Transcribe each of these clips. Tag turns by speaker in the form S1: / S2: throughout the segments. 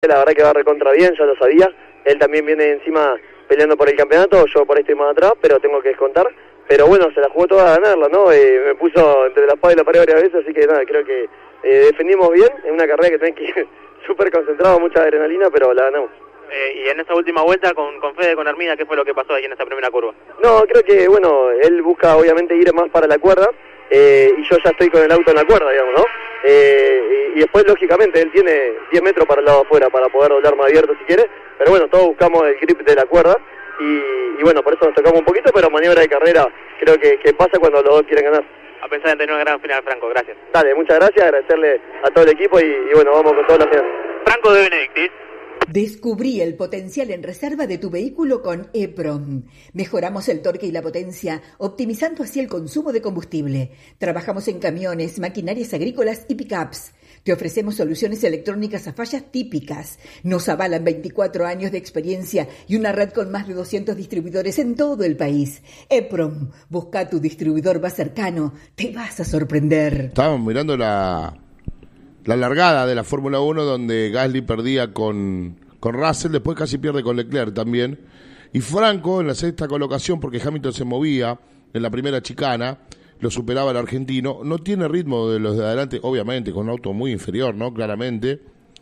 S1: La verdad que va recontra bien, ya lo sabía. Él también viene encima peleando por el campeonato, yo por ahí estoy más atrás, pero tengo que descontar. Pero bueno, se la jugó toda a ganarla, ¿no? Me puso entre la espada y la pared varias veces, así que nada, creo que defendimos bien en una carrera que tenés que ir súper concentrado, mucha adrenalina, pero la ganamos.
S2: Y en esa última vuelta con Fede, con Armida, ¿qué fue lo que pasó ahí en esa primera curva?
S1: No, creo que, bueno, él busca obviamente ir más para la cuerda, y yo ya estoy con el auto en la cuerda, digamos, ¿no? Y después, lógicamente, él tiene 10 metros para el lado afuera para poder doblar más abierto si quiere, pero bueno, todos buscamos el grip de la cuerda, y bueno, por eso nos tocamos un poquito, pero maniobra de carrera creo que pasa cuando los dos quieren ganar.
S2: A pensar en tener una gran final, Franco, gracias.
S1: Dale, muchas gracias, agradecerle a todo el equipo y bueno, vamos con toda la final.
S2: Franco de Benedictis.
S3: Descubrí el potencial en reserva de tu vehículo con EPROM. Mejoramos el torque y la potencia, optimizando así el consumo de combustible. Trabajamos en camiones, maquinarias agrícolas y pickups. Te ofrecemos soluciones electrónicas a fallas típicas. Nos avalan 24 años de experiencia y una red con más de 200 distribuidores en todo el país. EPROM, busca tu distribuidor más cercano. Te vas a sorprender.
S4: Estábamos mirando la largada de la Fórmula 1 donde Gasly perdía con Russell, después casi pierde con Leclerc también. Y Franco en la sexta colocación, porque Hamilton se movía en la primera chicana, lo superaba el argentino. No tiene ritmo de los de adelante, obviamente, con un auto muy inferior, ¿no? Claramente.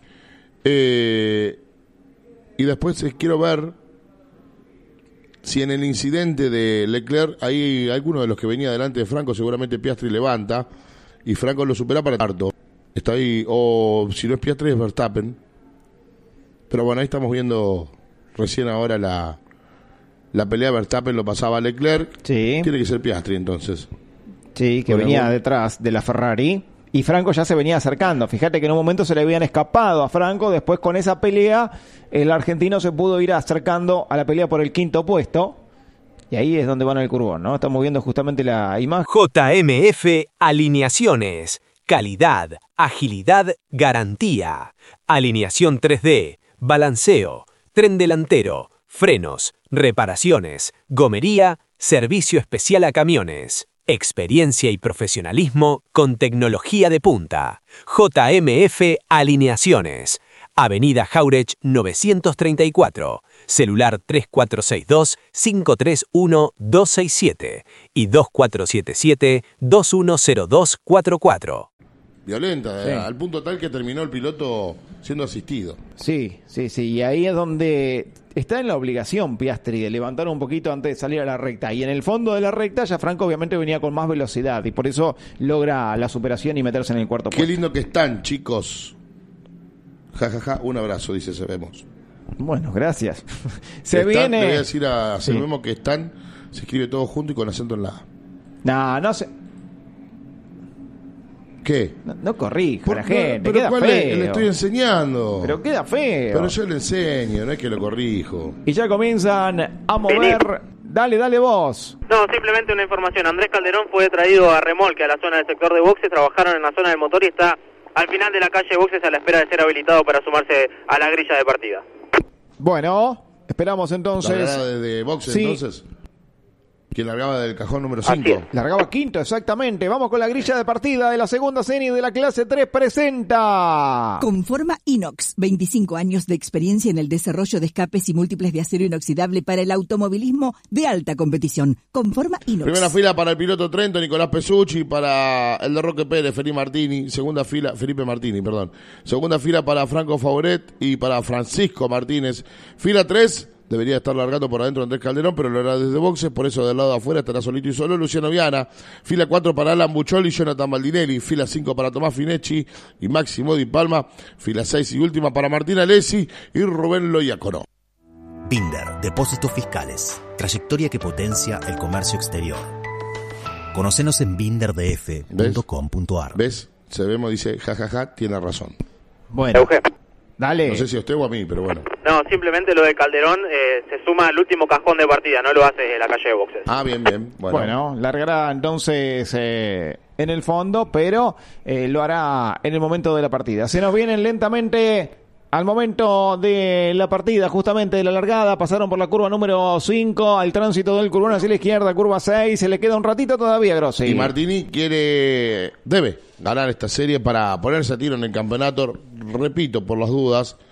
S4: Y después quiero ver si en el incidente de Leclerc hay alguno de los que venía delante de Franco, seguramente Piastri levanta, y Franco lo supera para harto. Está ahí, o si no es Piastri es Verstappen. Pero bueno, ahí estamos viendo recién ahora la pelea. Verstappen lo pasaba a Leclerc.
S5: Sí.
S4: Tiene que ser Piastri entonces.
S5: Sí, que venía detrás de la Ferrari. Y Franco ya se venía acercando. Fíjate que en un momento se le habían escapado a Franco. Después con esa pelea, el argentino se pudo ir acercando a la pelea por el quinto puesto. Y ahí es donde van al curbón, ¿no? Estamos viendo justamente la imagen.
S6: JMF Alineaciones. Calidad, agilidad, garantía. Alineación 3D, balanceo, tren delantero, frenos, reparaciones, gomería, servicio especial a camiones. Experiencia y profesionalismo con tecnología de punta. JMF Alineaciones. Avenida Jauretsch 934. Celular 3462-531-267 y 2477-210244.
S4: Violenta,
S5: sí.
S4: Al punto tal que terminó el piloto siendo asistido.
S5: Sí. Y ahí es donde está en la obligación Piastri de levantar un poquito antes de salir a la recta. Y en el fondo de la recta ya Franco obviamente venía con más velocidad y por eso logra la superación y meterse en el cuarto puesto.
S4: Qué lindo que están, chicos. Ja, un abrazo, dice Sebemos.
S5: Bueno, gracias.
S4: Le voy a decir a Sebemos que están, se escribe todo junto y con acento en la A.
S5: No sé.
S4: ¿Qué?
S5: No corrija a la gente,
S4: pero
S5: queda feo.
S4: Le estoy enseñando.
S5: Pero queda feo.
S4: Pero yo le enseño, no es que lo corrijo.
S5: Y ya comienzan a mover. Dale vos.
S2: No, simplemente una información. Andrés Calderón fue traído a remolque a la zona del sector de boxes. Trabajaron en la zona del motor y está al final de la calle de boxes a la espera de ser habilitado para sumarse a la grilla de partida.
S5: Bueno, esperamos entonces.
S4: ¿Largada de boxes
S5: sí.
S4: entonces? ¿Quién largaba del cajón número 5?
S5: Largaba quinto, exactamente. Vamos con la grilla de partida de la segunda serie de la clase 3. Presenta
S3: Conforma Inox, 25 años de experiencia en el desarrollo de escapes y múltiples de acero inoxidable para el automovilismo de alta competición. Conforma Inox.
S4: Primera fila para el piloto Trento, Nicolás Pesucci, para el de Roque Pérez, Felipe Martini. Segunda fila para Franco Favoret y para Francisco Martínez. Fila 3. Debería estar largando por adentro Andrés Calderón, pero lo hará desde boxes, por eso del lado de afuera estará solito y solo Luciano Viana. Fila 4 para Alan Bucholi y Jonathan Baldinelli. Fila 5 para Tomás Finecci y Máximo Di Palma. Fila 6 y última para Martín Alessi y Rubén Loiacono.
S7: Binder, Depósitos Fiscales. Trayectoria que potencia el comercio exterior. Conocenos en binderdf.com.ar.
S4: ¿Ves? Sebemos dice, jajaja, tiene razón.
S5: Bueno. Dale.
S4: No sé si a usted o a mí, pero bueno.
S2: No, simplemente lo de Calderón se suma al último cajón de partida, no lo hace desde la calle de boxes.
S4: Ah, bien.
S5: Bueno, largará entonces en el fondo, pero lo hará en el momento de la partida. Se nos vienen lentamente al momento de la partida, justamente de la largada. Pasaron por la curva número 5, al tránsito del curbón hacia la izquierda, curva 6. Se le queda un ratito todavía, Grossi.
S4: Y Martini debe ganar esta serie para ponerse a tiro en el campeonato. Repito, por las dudas,